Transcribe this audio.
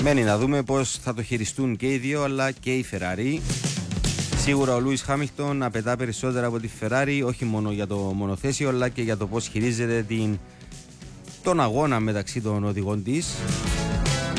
Μένει να δούμε πώς θα το χειριστούν και οι δύο, αλλά και η Ferrari. Σίγουρα ο Λούις Χάμιλτον απαιτά περισσότερα από τη Ferrari, όχι μόνο για το μονοθέσιο, αλλά και για το πώς χειρίζεται τον αγώνα μεταξύ των οδηγών της.